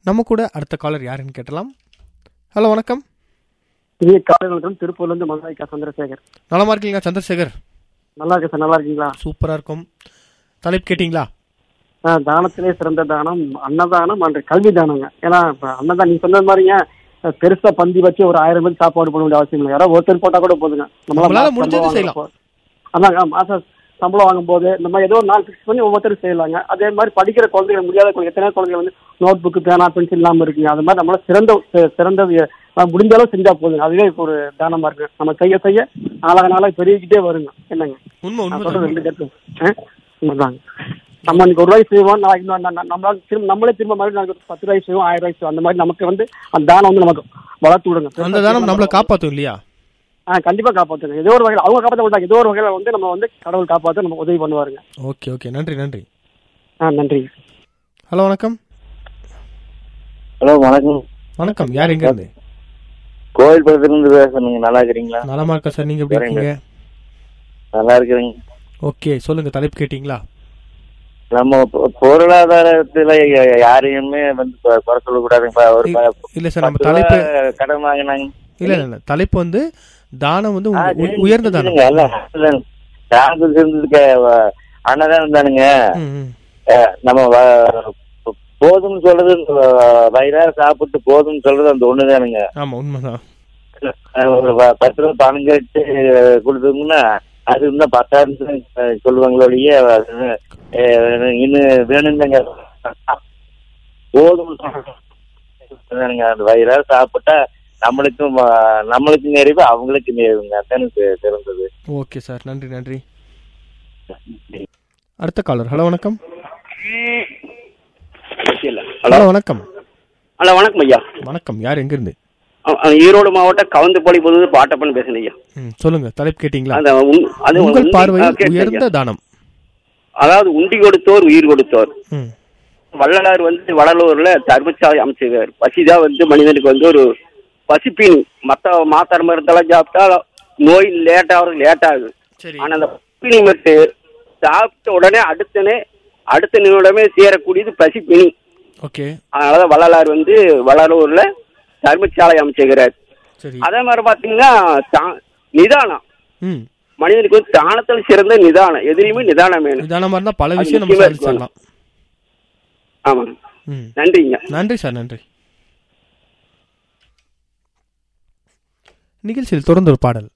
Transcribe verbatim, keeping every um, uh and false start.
நம்ம கூட அடுத்த காலர் யாருன்னு கேட்டலாம். ஹலோ வணக்கம். திருப்பூர்ல இருந்து மதுரைக்கா சந்திரசேகர். நலமா இருக்கீங்களா சந்திரசேகர்? நல்லா இருக்கு சார். நல்லா இருக்கீங்களா? சூப்பரா இருக்கும். தலைப்பு கேட்டீங்களா? தானத்திலே சிறந்த தானம் அன்னதானம் அன்று கல்வி தானங்க. ஏன்னா அன்னதானம் நீங்க சொன்ன மாதிரிங்க பெருசா பந்தி வச்சு ஒரு ஆயிரம் பேருக்கு சாப்பாடு போட வேண்டிய அவசியம் இல்லை. யாராவது ஒருத்தர் போட்டா கூட போதுங்க. நம்மளால முடிஞ்சது செய்யலாம். அதாங்க மாசம் சம்பளம் வாங்கும் போது இந்த மாதிரி ஏதோ ஒரு நாள் பிக்ஸ் பண்ணி ஒவ்வொருத்தரும் செய்யலாங்க. அதே மாதிரி படிக்கிற குழந்தைகள் முடியாத குழந்தை எத்தனை குழந்தைகள் வந்து நோட் புக்கு பேனா பென்சில் இல்லாம இருக்குங்க. அது மாதிரி நம்மளால சிறந்த சிறந்த முடிஞ்ச அளவு செஞ்சா போதுங்க. அதுவே ஒரு தானமா இருக்கு. நம்ம செய்ய செய்ய நாளாக நாளாக பெருகிக்கிட்டே வருங்க. என்னங்க உண்மைதாங்க. நம்ம இன்னைக்கு ஒரு ரூபாய் செய்வோம், நாளைக்கு நம்மளால திரும்ப நம்மளே திரும்ப மாதிரி நாளைக்கு பத்து ரூபாய் செய்வோம், ஆயிரம் ரூபாய் செய்வோம். அந்த மாதிரி நமக்கு வந்து அந்த தானம் வந்து நமக்கு வளர்த்து விடுங்க. அந்த தானம் நம்மளை காப்பாற்றும் இல்லையா? ஆ கண்டிப்பா காப்பாற்றுங்க. ஏதோ ஒரு வகையில் அவங்க காப்பாற்ற மாட்டாங்க, ஏதோ ஒரு வகையில வந்து நம்ம வந்து கடவுள் காப்பாற்ற நம்ம உதவி பண்ணுவாருங்க. ஓகே ஓகே நன்றி நன்றி. ஆ நன்றி. ஹலோ வணக்கம். ஹலோ வணக்கம். வணக்கம். யார் எங்க இருந்து? கோவில் பக்கத்துல பேசுறீங்க. நல்லா இருக்கிறீங்களா? நலமா இருக்கா சார். நீங்க எப்படி இருக்கீங்க? நல்லா இருக்கிறீங்க. ஓகே சொல்லுங்க. தலைப்பு கேட்டீங்களா? நம்ம பொருளாதாரத்துல யாரையுமே வந்து குறை சொல்ல கூடாதுங்க. இல்ல சார், நம்ம தலைப்பு கடன் வாங்கினாங்க. இல்ல இல்ல தலைப்பு வந்து தானம் வந்து உயர்ந்த தானம். அன்னதானம் தானுங்க. நம்ம போதும்னு சொல்றது வயிறார சாப்பிட்டு போதும்னு சொல்றது அந்த ஒண்ணுதானுங்க. ஆமா உண்மைதான். ஒரு பத்து ரூபாய் பணம் கேட்டு கொடுத்தோம்னா அது இன்னும் பத்தாயிரம் சொல்லுவாங்களோடைய இன்னும் வேணுங்க. போதும் அந்த வயிறார சாப்பிட்டா நம்மளுக்கும் நம்மளுக்கும் நிறைவு, அவங்களுக்கும் நிறைவுங்க. அதான் சிறந்தது. ஓகே சார் நன்றி நன்றி. அடுத்த காலர். ஹலோ வணக்கம். ஹலோ வணக்கம். ஹலோ வணக்கம் ஐயா. வணக்கம். யார் எங்க இருந்து? ஈரோடு மாவட்டம் கவுந்தப்பாடி பொழுது பாட்டப்பன் பேசுறேன் ஐயா. சொல்லுங்க. தலைப்பு கேட்டீங்களா? உங்கள் பார்வையில் உயர்ந்த தானம். அதாவது உண்டி கொடுத்தோர் உயிர் கொடுத்தோர். வள்ளலார் வந்து வடலூர்ல தர்மசாலை அமைச்சிருக்காரு. பசிதான் வந்து மனிதனுக்கு வந்து ஒரு பசிப்பின். மற்ற மாத்திரை மருந்தெல்லாம் சாப்பிட்டா நோய் லேட் ஆகுறது லேட் ஆகுது. ஆனா அந்த பசிப்பினி மட்டும் சாப்பிட்ட உடனே அடுத்தனே அடுத்த நிமிடமே சேரக்கூடியது பசிப்பினி. ஓகே. அதனாலதான் வள்ளலார் வந்து வடலூர்ல தர்மசாலை அமைச்சிருக்கிறார். அதே மாதிரி பாத்தீங்கன்னா நிதானம். மனிதனுக்கு வந்து தானத்தில் சிறந்த நிதானம். எதிரியுமே நிதானம் வேணும். நிதானமா இருந்தா பல விஷயம் நம்ம சாதிச்சிடலாம். ஆமா. நன்றிங்க. நன்றி சார் நன்றி. நிகழ்ச்சியில் தொடர்ந்து ஒரு பாடல்.